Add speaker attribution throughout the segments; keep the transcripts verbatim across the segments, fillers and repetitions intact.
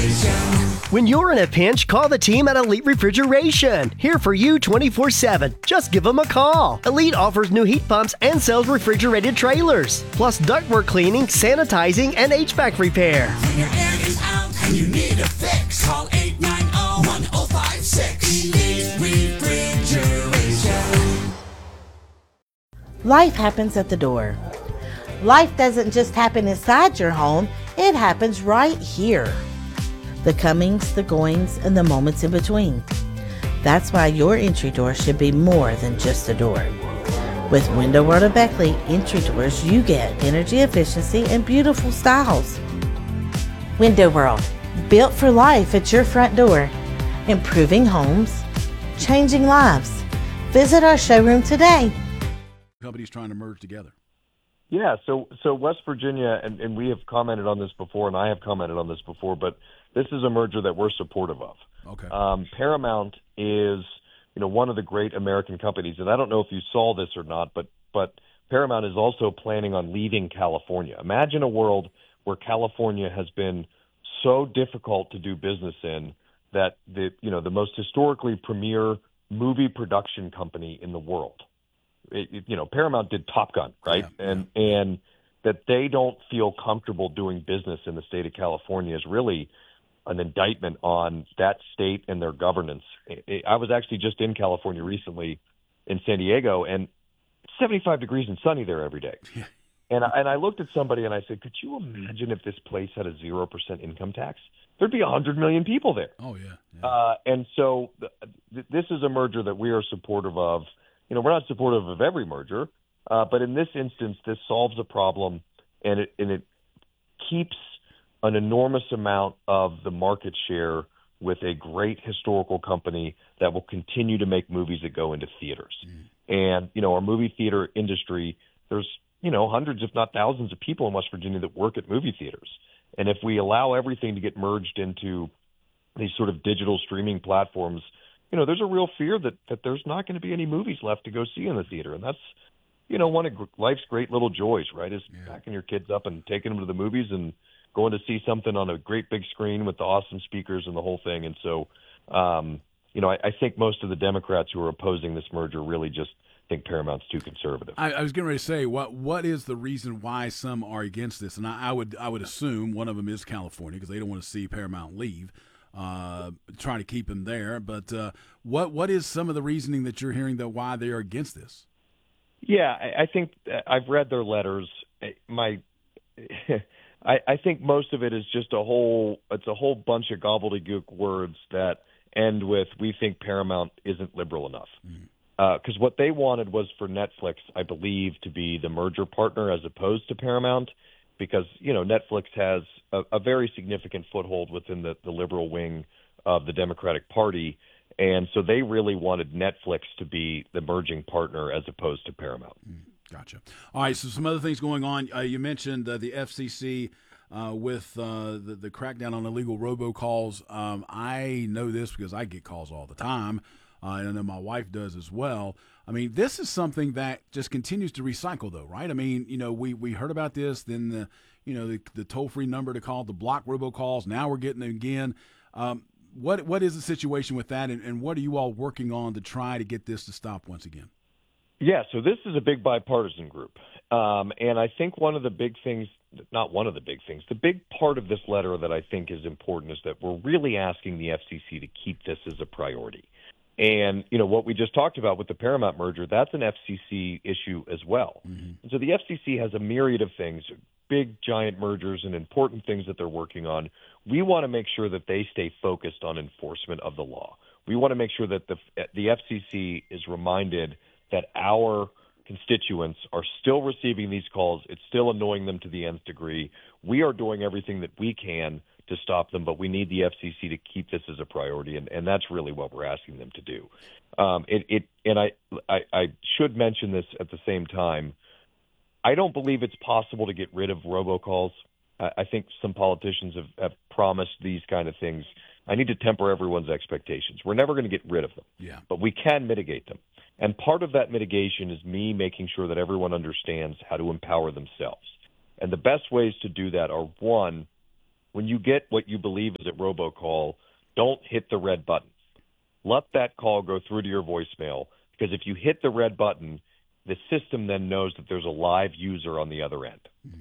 Speaker 1: When you're in a pinch, call the team at Elite Refrigeration. Here for you twenty-four seven. Just give them a call. Elite offers new heat pumps and sells refrigerated trailers. Plus ductwork cleaning, sanitizing, and H V A C repair.
Speaker 2: When your air is out and you need a fix, call eight nine zero, one zero five six. Elite Refrigeration.
Speaker 3: Life happens at the door. Life doesn't just happen inside your home, it happens right here. The comings, the goings, and the moments in between. That's why your entry door should be more than just a door. With Window World of Beckley entry doors, you get energy efficiency and beautiful styles. Window World, built for life at your front door. Improving homes, changing lives. Visit our showroom today.
Speaker 4: Companies trying to merge together.
Speaker 5: Yeah, so so West Virginia, and, and we have commented on this before, and I have commented on this before, but this is a merger that we're supportive of.
Speaker 4: Okay.
Speaker 5: Um, Paramount is, you know, one of the great American companies, and I don't know if you saw this or not, but but Paramount is also planning on leaving California. Imagine a world where California has been so difficult to do business in that the you know the most historically premier movie production company in the world. It, it, you know, Paramount did Top Gun, right?
Speaker 4: Yeah,
Speaker 5: and yeah. and that they don't feel comfortable doing business in the state of California is really an indictment on that state and their governance. It, it, I was actually just in California recently in San Diego, and it's seventy-five degrees and sunny there every day.
Speaker 4: Yeah.
Speaker 5: And I, and I looked at somebody and I said, could you imagine if this place had a zero percent income tax? There'd be one hundred million people there.
Speaker 4: Oh, yeah. yeah.
Speaker 5: Uh, and so th- th- this is a merger that we are supportive of. You know, we're not supportive of every merger, uh, but in this instance, this solves a problem, and it and it keeps an enormous amount of the market share with a great historical company that will continue to make movies that go into theaters. Mm. And, you know, our movie theater industry, there's, you know, hundreds, if not thousands of people in West Virginia that work at movie theaters. And if we allow everything to get merged into these sort of digital streaming platforms, you know, there's a real fear that, that there's not going to be any movies left to go see in the theater. And that's, you know, one of life's great little joys, right, is yeah. backing your kids up and taking them to the movies and going to see something on a great big screen with the awesome speakers and the whole thing. And so, um, you know, I, I think most of the Democrats who are opposing this merger really just think Paramount's too conservative.
Speaker 4: I, I was getting ready to say, what what is the reason why some are against this? And I, I would I would assume one of them is California because they don't want to see Paramount leave. Uh, trying to keep him there, but uh, what what is some of the reasoning that you're hearing that why they are against this?
Speaker 5: Yeah, I, I think I've read their letters. My, I, I think most of it is just a whole. It's a whole bunch of gobbledygook words that end with "we think Paramount isn't liberal enough." Because mm. uh, what they wanted was for Netflix, I believe, to be the merger partner as opposed to Paramount. Because, you know, Netflix has a, a very significant foothold within the, the liberal wing of the Democratic Party. And so they really wanted Netflix to be the merging partner as opposed to Paramount.
Speaker 4: Mm, gotcha. All right, so some other things going on. Uh, you mentioned uh, the F C C uh, with uh, the, the crackdown on illegal robocalls. Um, I know this because I get calls all the time, uh, and I know my wife does as well. I mean, this is something that just continues to recycle, though, right? I mean, you know, we, we heard about this, then the, you know, the, the toll-free number to call, the block robocalls. Now we're getting it again. Um, what what is the situation with that, and, and what are you all working on to try to get this to stop once again?
Speaker 5: Yeah, so this is a big bipartisan group, um, and I think one of the big things, not one of the big things, the big part of this letter that I think is important is that we're really asking the F C C to keep this as a priority. And, you know, what we just talked about with the Paramount merger, that's an F C C issue as well. Mm-hmm. And so the F C C has a myriad of things, big, giant mergers and important things that they're working on. We want to make sure that they stay focused on enforcement of the law. We want to make sure that the the F C C is reminded that our constituents are still receiving these calls. It's still annoying them to the nth degree. We are doing everything that we can to stop them, but we need the F C C to keep this as a priority, and, and that's really what we're asking them to do. Um, it, it and I, I I should mention this at the same time. I don't believe it's possible to get rid of robocalls. I, I think some politicians have, have promised these kind of things. I need to temper everyone's expectations. We're never going to get rid of them,
Speaker 4: yeah.
Speaker 5: but we can mitigate them. And part of that mitigation is me making sure that everyone understands how to empower themselves. And the best ways to do that are, one, when you get what you believe is a robocall, don't hit the red button. Let that call go through to your voicemail, because if you hit the red button, the system then knows that there's a live user on the other end. Mm-hmm.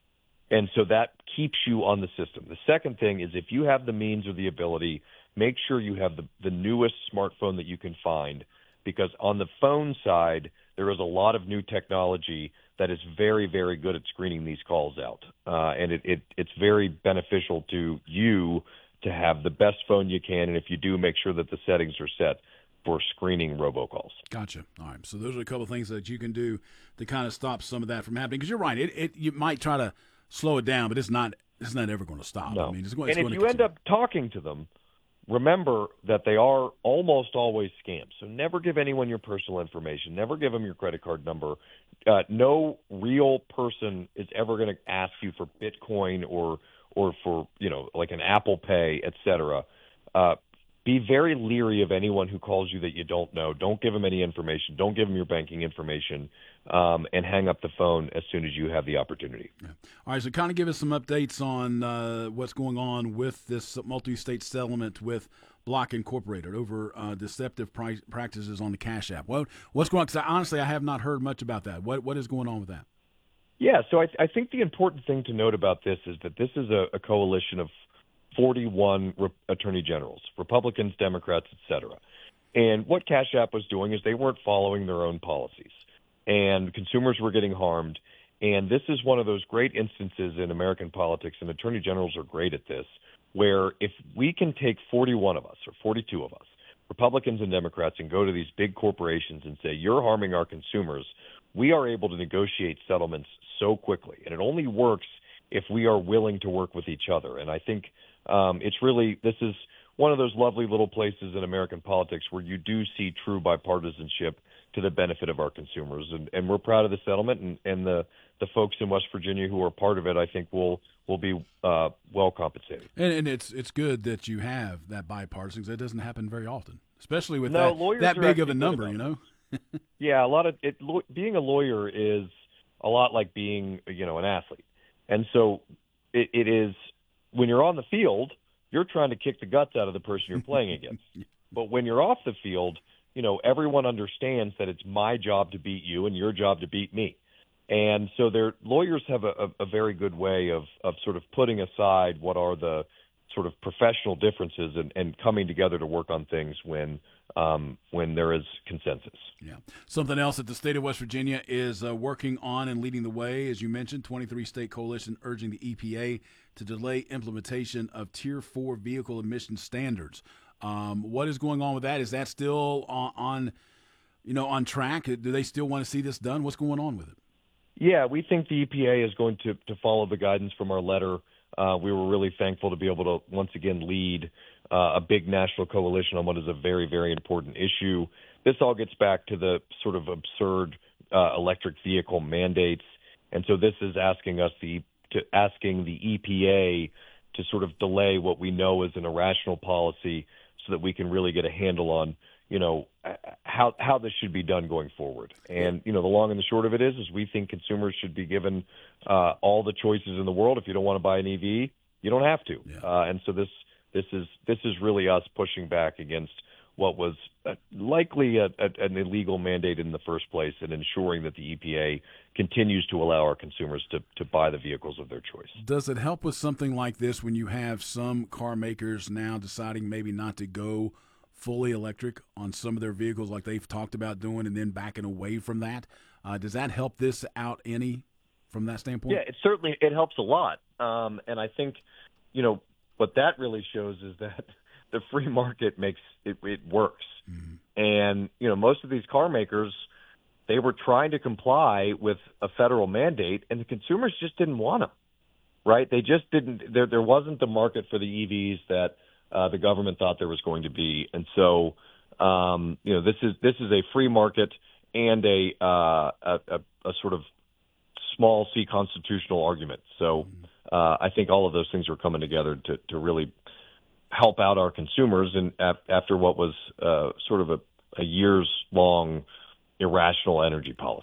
Speaker 5: And so that keeps you on the system. The second thing is, if you have the means or the ability, make sure you have the, the newest smartphone that you can find, because on the phone side, there is a lot of new technology that is very, very good at screening these calls out. Uh, and it, it, it's very beneficial to you to have the best phone you can. And if you do, make sure that the settings are set for screening robocalls.
Speaker 4: Gotcha. All right. So those are a couple of things that you can do to kind of stop some of that from happening. Because you're right. It, it you might try to slow it down, but it's not it's not ever going to stop.
Speaker 5: No.
Speaker 4: I mean, it's going, it's
Speaker 5: and if
Speaker 4: going
Speaker 5: you
Speaker 4: to
Speaker 5: end up talking to them, remember that they are almost always scams. So never give anyone your personal information. Never give them your credit card number. Uh, no real person is ever going to ask you for Bitcoin or or for, you know, like an Apple Pay, et cetera. Uh, be very leery of anyone who calls you that you don't know. Don't give them any information. Don't give them your banking information, um, and hang up the phone as soon as you have the opportunity.
Speaker 4: Yeah. All right, so kind of give us some updates on uh, what's going on with this multi-state settlement with Block Incorporated over uh, deceptive price practices on the Cash App. What, what's going on? Because honestly, I have not heard much about that. What What is going on with that?
Speaker 5: Yeah, so I, I think the important thing to note about this is that this is a, a coalition of forty-one re- attorney generals, Republicans, Democrats, et cetera. And what Cash App was doing is they weren't following their own policies, and consumers were getting harmed. And this is one of those great instances in American politics, and attorney generals are great at this, where if we can take forty-one of us or forty-two of us, Republicans and Democrats, and go to these big corporations and say, you're harming our consumers, we are able to negotiate settlements so quickly. And it only works if we are willing to work with each other. And I think um, it's really, this is one of those lovely little places in American politics where you do see true bipartisanship to the benefit of our consumers. And, and we're proud of the settlement, and, and the, the folks in West Virginia who are part of it, I think, will will be uh, well compensated.
Speaker 4: And, and it's it's good that you have that bipartisan, because that doesn't happen very often, especially with
Speaker 5: no,
Speaker 4: that, that big of a number, you know?
Speaker 5: Yeah, a lot of it. Being a lawyer is a lot like being, you know, an athlete, and so it, it is when you're on the field, you're trying to kick the guts out of the person you're playing against. But when you're off the field, you know, everyone understands that it's my job to beat you and your job to beat me, and so their lawyers have a, a, a very good way of of sort of putting aside what are the sort of professional differences and, and coming together to work on things when um, when there is consensus.
Speaker 4: Yeah. Something else that the state of West Virginia is uh, working on and leading the way, as you mentioned, twenty-three state coalition urging the E P A to delay implementation of Tier four vehicle emission standards. Um, what is going on with that? Is that still on, on, you know, on track? Do they still want to see this done? What's going on with it?
Speaker 5: Yeah, we think the E P A is going to, to follow the guidance from our letter. Uh, we were really thankful to be able to once again lead uh, a big national coalition on what is a very, very important issue. This all gets back to the sort of absurd uh, electric vehicle mandates, and so this is asking us the to asking the E P A to sort of delay what we know is an irrational policy, so that we can really get a handle on, you know, how how this should be done going forward. And, you know, the long and the short of it is, is we think consumers should be given uh, all the choices in the world. If you don't want to buy an E V, you don't have to.
Speaker 4: Yeah.
Speaker 5: Uh, and so this this is this is really us pushing back against what was uh, likely a, a, an illegal mandate in the first place, and ensuring that the E P A continues to allow our consumers to, to buy the vehicles of their choice.
Speaker 4: Does it help with something like this when you have some car makers now deciding maybe not to go fully electric on some of their vehicles like they've talked about doing, and then backing away from that? Uh, does that help this out any from that standpoint?
Speaker 5: Yeah, it certainly it helps a lot. Um, and I think, you know, what that really shows is that the free market makes it, it works. Mm-hmm. And, you know, most of these car makers, they were trying to comply with a federal mandate, and the consumers just didn't want them, right? They just didn't, there, there wasn't the market for the E Vs that uh, the government thought there was going to be. And so, um, you know, this is, this is a free market and a, uh, a, a, a sort of small C constitutional argument. So uh, I think all of those things are coming together to, to really help out our consumers, and ap- after what was uh, sort of a, a years-long irrational energy policy.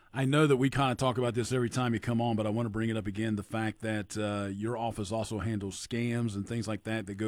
Speaker 4: I know that we kind of talk about this every time you come on, but I want to bring it up again, the fact that uh, your office also handles scams and things like that that go